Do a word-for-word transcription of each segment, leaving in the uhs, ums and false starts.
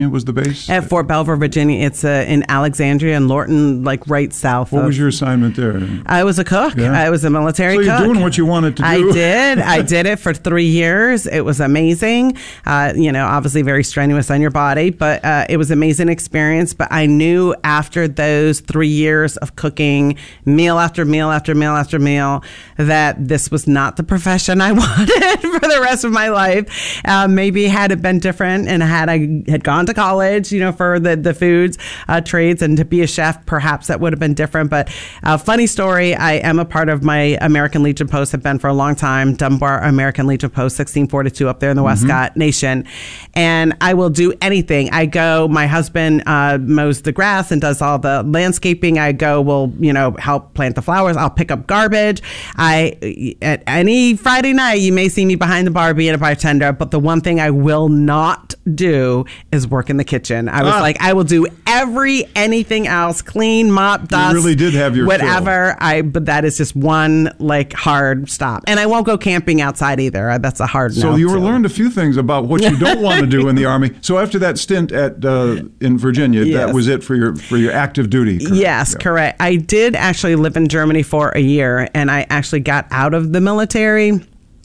was the base? At Fort Belvoir, Virginia. It's uh, in Alexandria and Lorton, like right south. What of, was your assignment there? I was a cook. Yeah. I was a military so cook. you're doing what you wanted to do. I did. I did it for three years. It was amazing. Uh, you know, obviously very strenuous on your body, but uh, it was an amazing experience. But I knew after those three years of cooking, meal after meal after meal after meal, that this was not the profession I wanted for the rest of my life. Uh, maybe had it been different and had I had gone to college, you know, for the, the foods uh, trades and to be a chef, perhaps that would have been different. But uh, funny story, I am a part of my American Legion Post, have been for a long time, Dunbar American Legion Post, sixteen forty-two up there in the mm-hmm. Westcott Nation. And I will do anything. I go, my husband uh, mows the grass and does all the landscaping. I go, will, you know, help plant the flowers. I'll pick up garbage. I, at any Friday night, you may see me behind the bar being a bartender, but the one thing I will not do is work in the kitchen. I was ah. like, I will do every anything else, clean, mop, dust. You really did have your whatever. fill. I but that is just one like hard stop, and I won't go camping outside either. That's a hard. So no you too. learned a few things about what you don't want to do in the Army. So after that stint at uh, in Virginia, yes. that was it for your for your active duty. Correct? Yes, yeah. correct. I did actually live in Germany for a year, and I actually got out of the military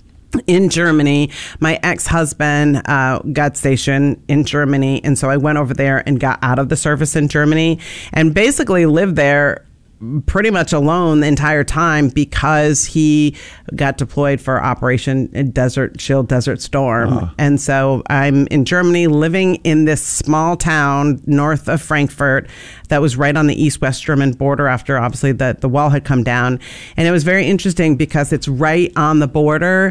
in Germany. My ex-husband uh, got stationed in Germany, and so I went over there and got out of the service in Germany and basically lived there pretty much alone the entire time because he got deployed for Operation Desert Shield, Desert Storm. Uh-huh. And so I'm in Germany living in this small town north of Frankfurt that was right on the East-West German border after obviously the, the wall had come down. And it was very interesting because it's right on the border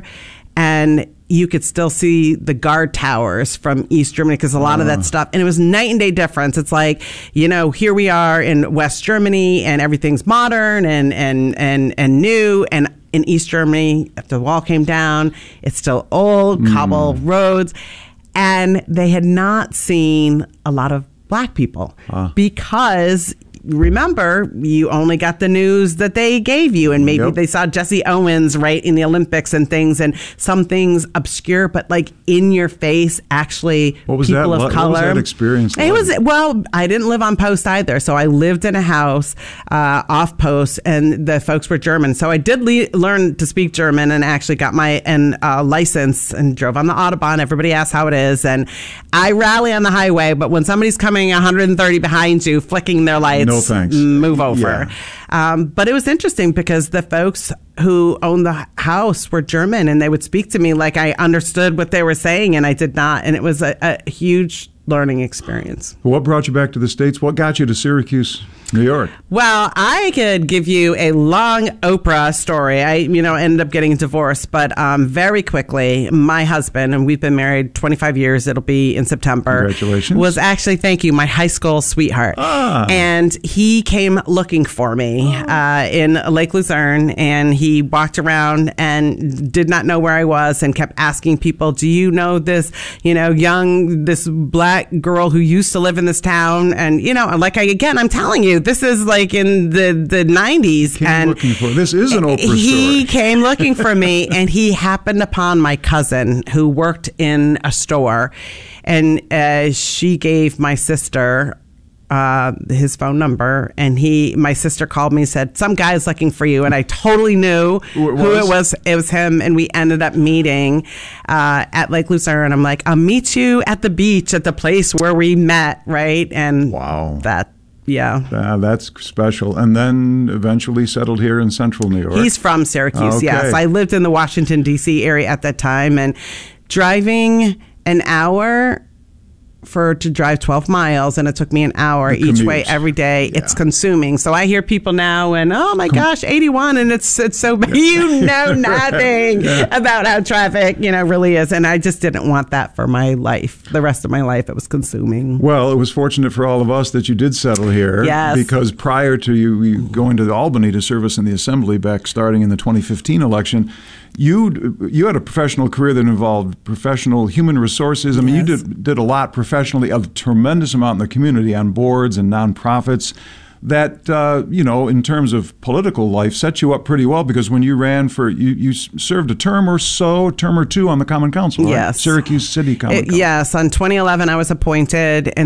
and you could still see the guard towers from East Germany because a lot uh. of that stuff, and it was night and day difference. It's like, you know, here we are in West Germany and everything's modern and, and, and, and new. And in East Germany, after the wall came down, it's still old, mm. cobble roads. And they had not seen a lot of black people uh. because remember, you only got the news that they gave you, and maybe yep. they saw Jesse Owens right in the Olympics and things, and some things obscure, but like in your face, actually, what was people that, of what, color. What was that experience like? It was well. I didn't live on post either, so I lived in a house uh, off post, and the folks were German. So I did le- learn to speak German, and actually got my and uh, license and drove on the Autobahn. Everybody asks how it is, and I rally on the highway, but when somebody's coming one hundred thirty behind you, flicking their lights. No thanks. Move over. Yeah. Um, but it was interesting because the folks who owned the house were German, and they would speak to me like I understood what they were saying, and I did not. And it was a, a huge learning experience. What brought you back to the States? What got you to Syracuse, New York? Well, I could give you a long Oprah story. I, you know, ended up getting divorced, but um, very quickly, my husband, and we've been married twenty-five years, it'll be in September. Congratulations. Was actually, thank you, my high school sweetheart. Ah. And he came looking for me uh, in Lake Luzerne, and he walked around and did not know where I was and kept asking people, do you know this, you know, young, this black girl who used to live in this town? And, you know, like I, again, I'm telling you, this is like in the, the nineties. Came and looking for, this is an Oprah story. He came looking for me, and he happened upon my cousin who worked in a store, and uh, she gave my sister uh, his phone number, and he, my sister called me and said, some guy's looking for you. And I totally knew who it, who it was. It was him. And we ended up meeting uh, at Lake Lucerne. I'm like, I'll meet you at the beach at the place where we met. Right. And wow, that, yeah. Uh, that's special. And then eventually settled here in central New York. He's from Syracuse. Okay. Yes. I lived in the Washington, D C area at that time, and driving an hour for to drive twelve miles, and it took me an hour each way every day. Yeah. It's consuming. So I hear people now and, oh my gosh, eighty-one, and it's it's so bad. You know nothing yeah. about how traffic, you know, really is. And I just didn't want that for my life. The rest of my life, it was consuming. Well, it was fortunate for all of us that you did settle here. Yes. Because prior to you, you going to Albany to service in the Assembly back starting in the twenty fifteen election, You you had a professional career that involved professional human resources. I mean, yes. you did did a lot professionally, a tremendous amount in the community on boards and nonprofits. that, uh, you know, in terms of political life, set you up pretty well because when you ran for, you, you served a term or so, term or two on the Common Council, right? Yes. Syracuse City Common It, Council. yes. On twenty eleven, I was appointed. And